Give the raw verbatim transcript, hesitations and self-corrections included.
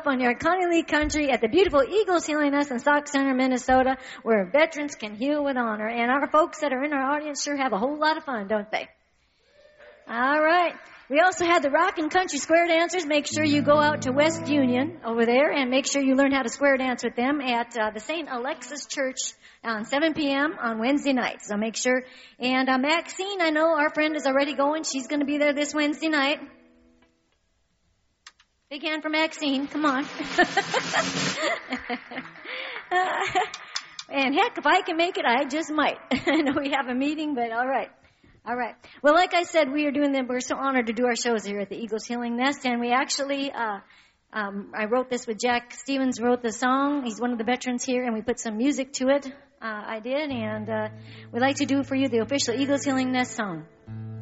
up on your Connie Lee country at the beautiful Eagles Healing Nest in Sauk Center, Minnesota, where veterans can heal with honor. And our folks that are in our audience sure have a whole lot of fun, don't they? All right. We also had the Rock and Country Square Dancers. Make sure you go out to West Union over there and make sure you learn how to square dance with them at uh, the Saint Alexis Church on seven p.m. on Wednesday night. So make sure. And uh, Maxine, I know our friend is already going. She's going to be there this Wednesday night. Big hand for Maxine. Come on. And heck, if I can make it, I just might. I know we have a meeting, but all right. All right. Well, like I said, we are doing them. We're so honored to do our shows here at the Eagles Healing Nest. And we actually, uh, um, I wrote this with Jack Stevens, wrote the song. He's one of the veterans here, and we put some music to it. Uh, I did. And uh, we'd like to do for you the official Eagles Healing Nest song.